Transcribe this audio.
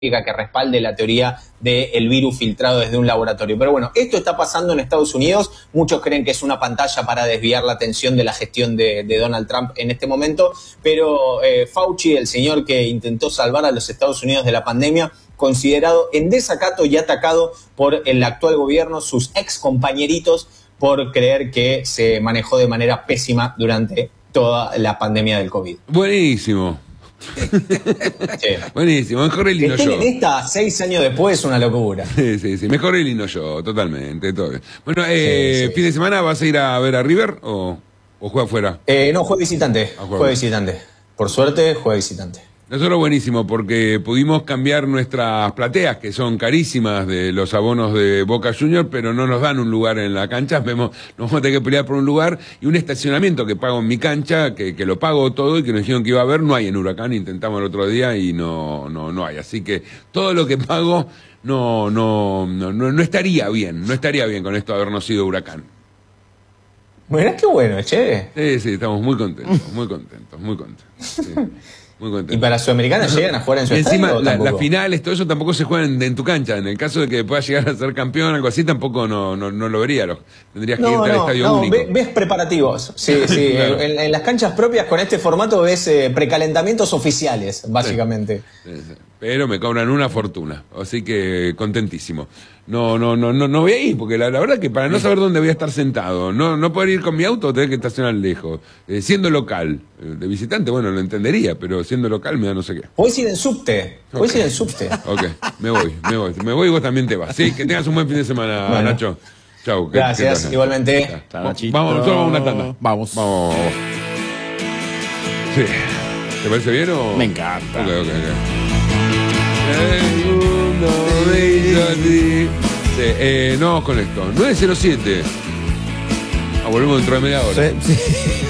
que respalde la teoría del virus filtrado desde un laboratorio. Pero bueno, esto está pasando en Estados Unidos. Muchos creen que es una pantalla para desviar la atención de la gestión de Donald Trump en este momento, pero Fauci, el señor que intentó salvar a los Estados Unidos de la pandemia, considerado en desacato y atacado por el actual gobierno, sus ex compañeritos, por creer que se manejó de manera pésima durante toda la pandemia del COVID. Buenísimo. Sí. Buenísimo, mejor el Lino yo. En esta 6 años después es una locura. Sí, mejor el Lino yo, totalmente. Todo bien. Bueno, fin de semana, ¿vas a ir a ver a River o juega afuera? No, juega visitante. Juega visitante. Por suerte, juega visitante. Nosotros buenísimo, porque pudimos cambiar nuestras plateas, que son carísimas, de los abonos de Boca Juniors, pero no nos dan un lugar en la cancha. Nos vamos a tener que pelear por un lugar y un estacionamiento que pago en mi cancha, que lo pago todo y que nos dijeron que iba a haber, no hay en Huracán. Intentamos el otro día y no hay. Así que todo lo que pago no estaría bien, con esto de habernos ido Huracán. Bueno, qué bueno, che. Sí, estamos muy contentos. Sí. ¿Y para Sudamericana llegan a jugar en su estadio? Encima, las finales, todo eso tampoco se juega en tu cancha. En el caso de que puedas llegar a ser campeón, algo así, tampoco no lo vería. Tendrías que irte al estadio único. Ves preparativos. Sí. Claro. En las canchas propias con este formato ves precalentamientos oficiales, básicamente. Sí. Pero me cobran una fortuna. Así que contentísimo. No voy a ir, porque la verdad que para no saber dónde voy a estar sentado, no poder ir con mi auto, tener que estacionar lejos. Siendo local, de visitante, bueno, lo entendería, pero siendo local me da no sé qué. Podés ir en subte. Ok, me voy y vos también te vas. Sí, que tengas un buen fin de semana, bueno. Nacho. Chau. Gracias, igualmente. Vamos, nosotros vamos a una tanda. Vamos. Sí. ¿Te parece bien o...? Me encanta. Ok. No vamos con esto. 907. Volvemos dentro de media hora. Sí.